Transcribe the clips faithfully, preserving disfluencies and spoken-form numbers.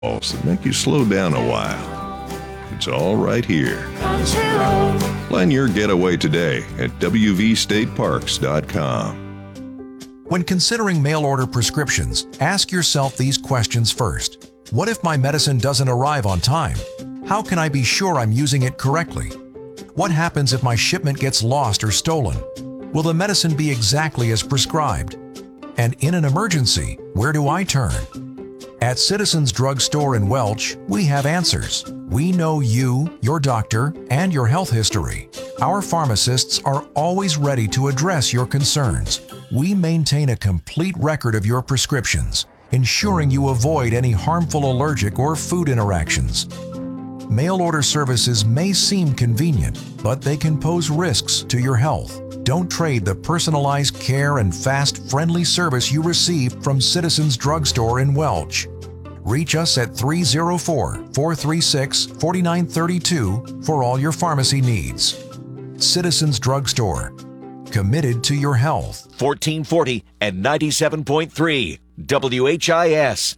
that make you slow down a while. It's all right here. Plan your getaway today at w v state parks dot com. When considering mail-order prescriptions, ask yourself these questions first. What if my medicine doesn't arrive on time? How can I be sure I'm using it correctly? What happens if my shipment gets lost or stolen? Will the medicine be exactly as prescribed? And in an emergency, where do I turn? At Citizens Drug Store in Welch, we have answers. We know you, your doctor, and your health history. Our pharmacists are always ready to address your concerns. We maintain a complete record of your prescriptions, ensuring you avoid any harmful allergic or food interactions. Mail order services may seem convenient, but they can pose risks to your health. Don't trade the personalized care and fast, friendly service you receive from Citizens Drug Store in Welch. Reach us at three oh four, four three six, four nine three two for all your pharmacy needs. Citizens Drug Store, committed to your health. fourteen forty and ninety-seven point three W H I S.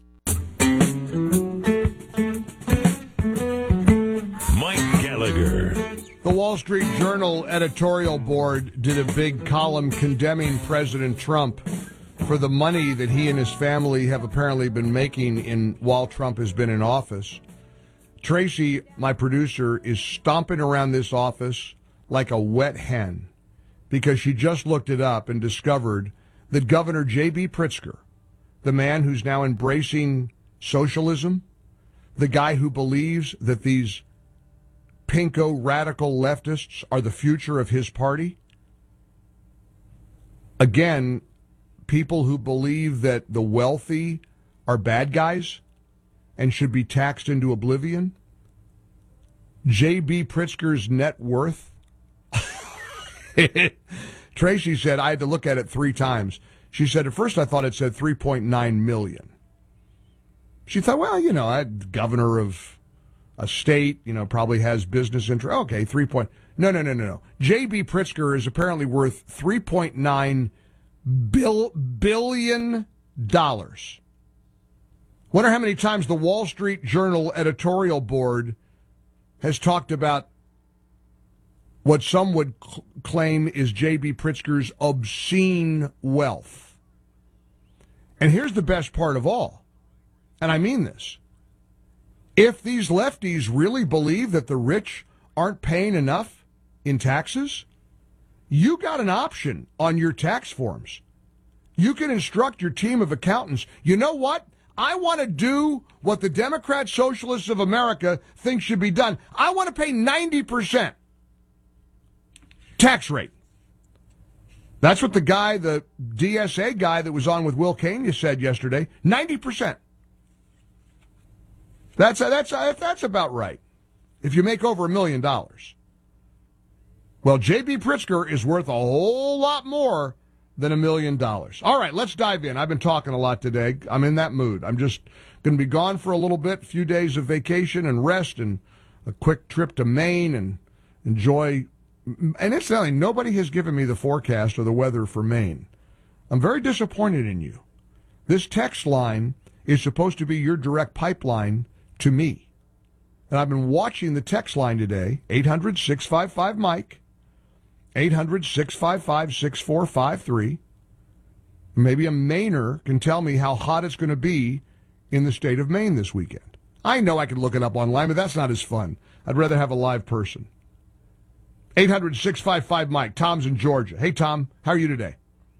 Mike Gallagher. The Wall Street Journal editorial board did a big column condemning President Trump for the money that he and his family have apparently been making in while Trump has been in office. Tracy, my producer, is stomping around this office like a wet hen because she just looked it up and discovered that Governor J B. Pritzker, the man who's now embracing socialism, the guy who believes that these pinko radical leftists are the future of his party. Again, people who believe that the wealthy are bad guys and should be taxed into oblivion. J B. Pritzker's net worth. Tracy said, I had to look at it three times. She said, at first I thought it said three point nine million. She thought, well, you know, I'm governor of a state, you know, probably has business interest. Okay, three point. No, no, no, no, no. J B. Pritzker is apparently worth three point nine bill, billion dollars. Wonder how many times the Wall Street Journal editorial board has talked about what some would cl- claim is J B. Pritzker's obscene wealth. And here's the best part of all, and I mean this. If these lefties really believe that the rich aren't paying enough in taxes, you got an option on your tax forms. You can instruct your team of accountants, you know what? I want to do what the Democrat Socialists of America think should be done. I want to pay ninety percent tax rate. That's what the guy, the D S A guy that was on with Will Kane said yesterday, ninety percent. That's that's that's about right. If you make over a million dollars. Well, J B. Pritzker is worth a whole lot more than a million dollars. All right, let's dive in. I've been talking a lot today. I'm in that mood. I'm just going to be gone for a little bit, a few days of vacation and rest and a quick trip to Maine and enjoy. And incidentally, nobody has given me the forecast or the weather for Maine. I'm very disappointed in you. This text line is supposed to be your direct pipeline to me. And I've been watching the text line today, eight hundred, six five five, Mike, eight hundred, six five five, six four five three. Maybe a Mainer can tell me how hot it's going to be in the state of Maine this weekend. I know I could look it up online, but that's not as fun. I'd rather have a live person. eight hundred, six five five, Mike. Tom's in Georgia. Hey, Tom, how are you today?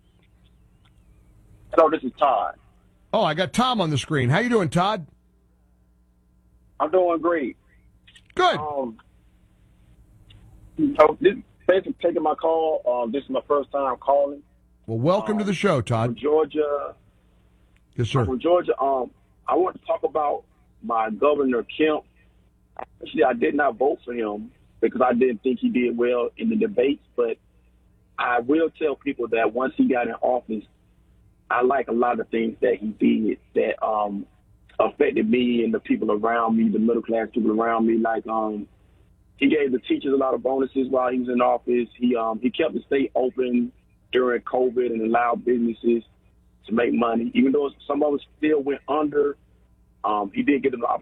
Hello, this is Todd. Oh, I got Tom on the screen. How you doing, Todd? I'm doing great. Good. Um, so this, thanks for taking my call. Um, this is my first time calling. Well, welcome um, to the show, Todd. From Georgia. Yes, sir. I'm from Georgia. Um, I want to talk about my Governor Kemp. Actually, I did not vote for him because I didn't think he did well in the debates. But I will tell people that once he got in office, I like a lot of things that he did that um, affected me and the people around me, the middle class people around me. Like um, he gave the teachers a lot of bonuses while he was in office. He um, he kept the state open during COVID and allowed businesses to make money, even though some of us still went under. Um, he did get an